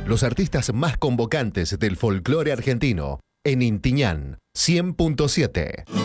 Los artistas más convocantes del folclore argentino en Intiñán 100.7.